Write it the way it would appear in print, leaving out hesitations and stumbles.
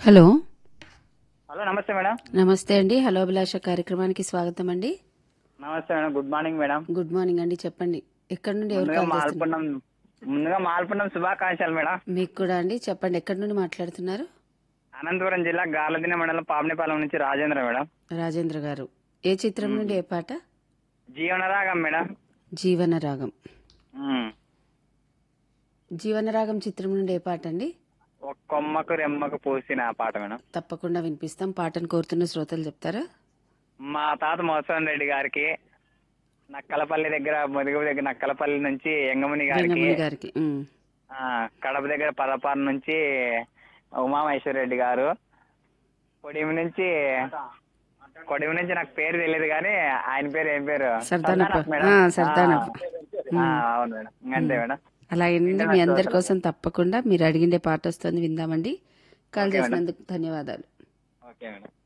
Hello. Hello నమస్తే madam. నమస్తే అండి. హలో అభిలాష కార్యక్రమానికి స్వాగతం అండి. నమస్తే madam, good morning madam. Good morning అండి. చెప్పండి, ఎక్కడి నుండి ఎవరు కాల్ చేస్తున్నారు? ముందుగా మాల్పున్నం శుభాకాంక్షలు మేడం. మీకు కూడా అండి. చెప్పండి, ఎక్కడి నుండి మాట్లాడుతున్నారు? అనంతపురం జిల్లా గార్లదిన్నె మండలం పాపనిపాలెం నుంచి రాజేంద్ర మేడం. రాజేంద్ర గారు, ఏ చిత్రం నుండి ఏ పాట? జీవనరాగం మేడం. జీవనరాగం. మ్మ్. జీవనరాగం చిత్రం నుండి ఏ పాట అండి? ఒక కొమ్మకు రెమ్మకు పూసిన ఆ పాట మేడం. తప్పకుండా వినిపిస్తాం. పాటను కోరుతున్న శ్రోతలు చెప్తారా? మా తాత మోహన్ రెడ్డి గారికి, నక్కలపల్లి దగ్గర ముదిగు దగ్గర నక్కలపల్లి నుంచి ఎంగముని గారికి, వెంగముని గారికి. కడప దగ్గర పదపారు నుంచి ఉమామహేశ్వర రెడ్డి గారు, కొడిమి నుంచి నాకు పేరు తెలియదు కానీ ఆయన పేరు ఏం పేరు? సర్దానప్ప. మేడం. సర్దానప్ప. అవును మేడం, అంతే మేడం. అలాగేనండి, మీ అందరి కోసం తప్పకుండా మీరు అడిగిండే పాట వస్తుంది, విందామండి. కాల్ చేసినందుకు ధన్యవాదాలు. Okay madam.